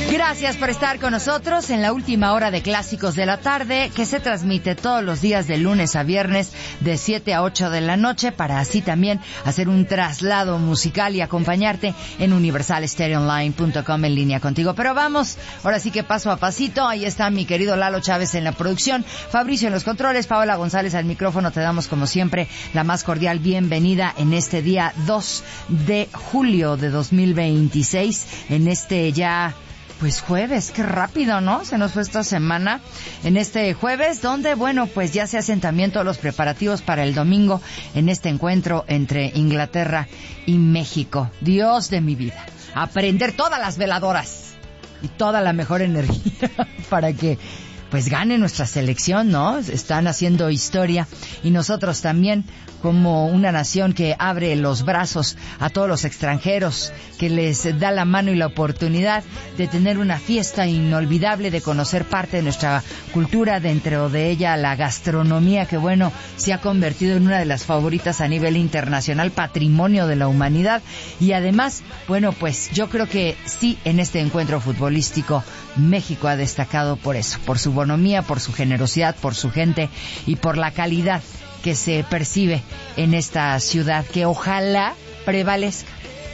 Gracias por estar con nosotros en la última hora de Clásicos de la Tarde, que se transmite todos los días de lunes a viernes de 7 a 8 de la noche, para así también hacer un traslado musical y acompañarte en universalstereoonline.com en línea contigo. Pero vamos, ahora sí que paso a pasito. Ahí está mi querido Lalo Chávez en la producción, Fabricio en los controles, Paola González al micrófono. Te damos como siempre la más cordial bienvenida en este día 2 de julio de 2026, en este ya... Pues jueves, qué rápido, ¿no? Se nos fue esta semana. En este jueves, donde, bueno, pues ya se hacen también todos los preparativos para el domingo en este encuentro entre Inglaterra y México. Dios de mi vida. A prender todas las veladoras y toda la mejor energía para que pues gane nuestra selección, ¿no? Están haciendo historia y nosotros también, como una nación que abre los brazos a todos los extranjeros, que les da la mano y la oportunidad de tener una fiesta inolvidable, de conocer parte de nuestra cultura, dentro de ella la gastronomía, que bueno, se ha convertido en una de las favoritas a nivel internacional, patrimonio de la humanidad. Y además, bueno, pues yo creo que sí, en este encuentro futbolístico México ha destacado por eso, por su bonomía, por su generosidad, por su gente y por la calidad que se percibe en esta ciudad, que ojalá prevalezca.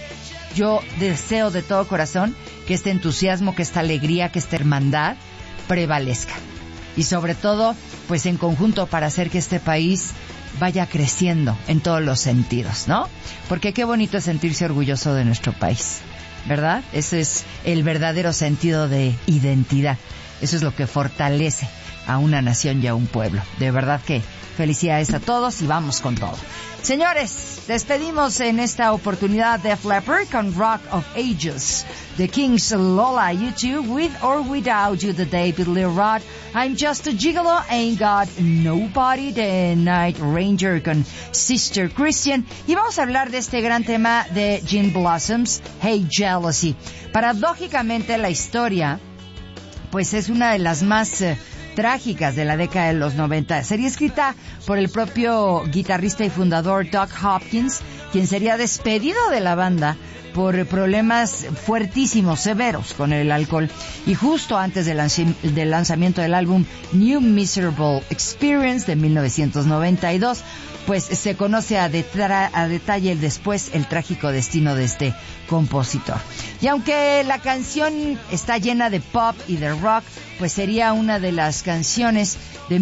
Yo deseo de todo corazón que este entusiasmo, que esta alegría, que esta hermandad prevalezca. Y sobre todo, pues en conjunto, para hacer que este país vaya creciendo en todos los sentidos, ¿no? Porque qué bonito es sentirse orgulloso de nuestro país, ¿verdad? Ese es el verdadero sentido de identidad. Eso es lo que fortalece a una nación y a un pueblo. De verdad que felicidades a todos y vamos con todo. Señores, despedimos en esta oportunidad de Def Leppard con Rock of Ages, The Kings, Lola, U2, With or Without You, The David Lee Roth, I'm Just a Gigolo, Ain't Got Nobody, The Night Ranger con Sister Christian. Y vamos a hablar de este gran tema de Gin Blossoms, Hey Jealousy. Paradójicamente, la historia pues es una de las más trágicas de la década de los 90. Sería escrita por el propio guitarrista y fundador Doug Hopkins, quien sería despedido de la banda por problemas fuertísimos, severos con el alcohol. Y justo antes del lanzamiento del álbum New Miserable Experience de 1992, pues se conoce a detalle después el trágico destino de este compositor. Y aunque la canción está llena de pop y de rock, pues sería una de las canciones de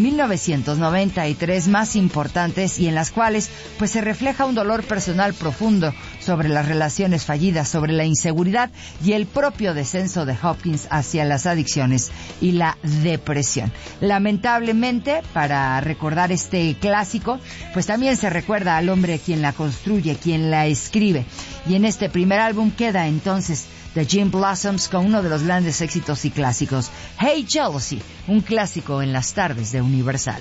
1993 más importantes, y en las cuales pues se refleja un dolor personal profundo sobre las relaciones fallidas, sobre la inseguridad y el propio descenso de Hopkins hacia las adicciones y la depresión. Lamentablemente, para recordar este clásico, pues también se recuerda al hombre quien la construye, quien la escribe. Y en este primer álbum queda entonces The Gin Blossoms con uno de los grandes éxitos y clásicos, Hey Jealousy, un clásico en las tardes de Universal.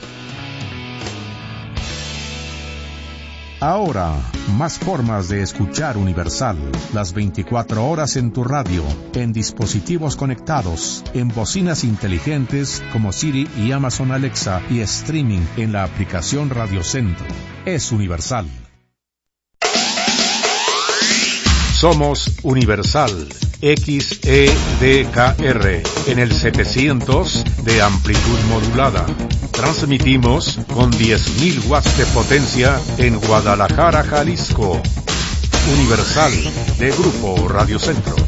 Ahora, más formas de escuchar Universal, las 24 horas en tu radio, en dispositivos conectados, en bocinas inteligentes como Siri y Amazon Alexa, y streaming en la aplicación Radio Centro. Es Universal. Somos Universal XEDKR en el 700 de amplitud modulada. Transmitimos con 10.000 watts de potencia en Guadalajara, Jalisco. Universal, de Grupo Radio Centro.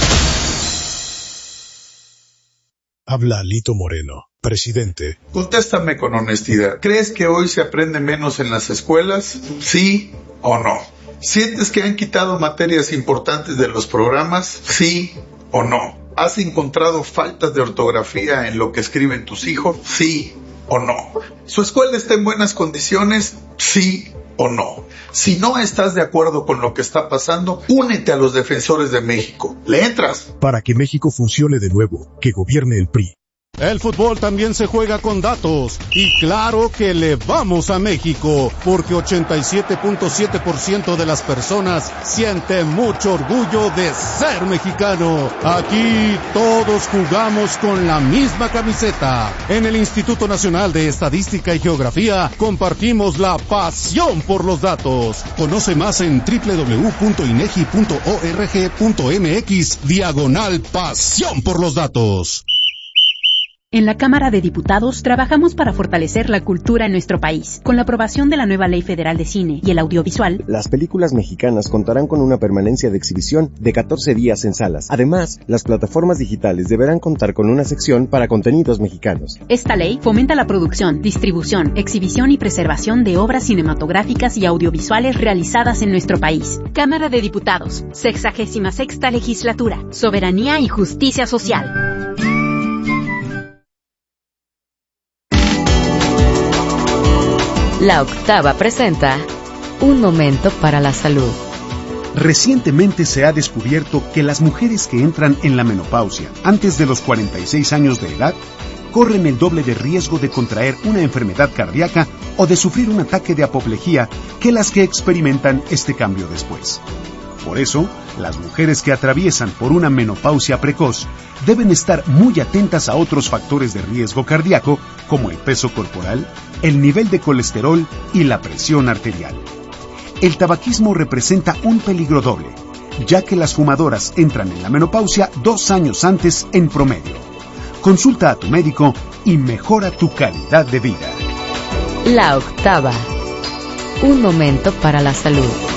Habla Lito Moreno, presidente. Contéstame con honestidad. ¿Crees que hoy se aprende menos en las escuelas? ¿Sí o no? ¿Sientes que han quitado materias importantes de los programas? ¿Sí o no? ¿Has encontrado faltas de ortografía en lo que escriben tus hijos? ¿Sí o no? ¿Su escuela está en buenas condiciones? ¿Sí o no? Si no estás de acuerdo con lo que está pasando, únete a los defensores de México. ¿Le entras? Para que México funcione de nuevo, que gobierne el PRI. El fútbol también se juega con datos, y claro que le vamos a México, porque 87.7% de las personas siente mucho orgullo de ser mexicano. Aquí todos jugamos con la misma camiseta. En el Instituto Nacional de Estadística y Geografía compartimos la pasión por los datos. Conoce más en www.inegi.org.mx/pasión por los datos. En la Cámara de Diputados trabajamos para fortalecer la cultura en nuestro país. Con la aprobación de la nueva Ley Federal de Cine y el Audiovisual, las películas mexicanas contarán con una permanencia de exhibición de 14 días en salas. Además, las plataformas digitales deberán contar con una sección para contenidos mexicanos. Esta ley fomenta la producción, distribución, exhibición y preservación de obras cinematográficas y audiovisuales realizadas en nuestro país. Cámara de Diputados, 66ª Legislatura, Soberanía y Justicia Social. La Octava presenta Un Momento para la Salud. Recientemente se ha descubierto que las mujeres que entran en la menopausia antes de los 46 años de edad corren el doble de riesgo de contraer una enfermedad cardíaca o de sufrir un ataque de apoplejía que las que experimentan este cambio después. Por eso, las mujeres que atraviesan por una menopausia precoz deben estar muy atentas a otros factores de riesgo cardíaco como el peso corporal, el nivel de colesterol y la presión arterial. El tabaquismo representa un peligro doble, ya que las fumadoras entran en la menopausia 2 años antes en promedio. Consulta a tu médico y mejora tu calidad de vida. La Octava. Un momento para la salud.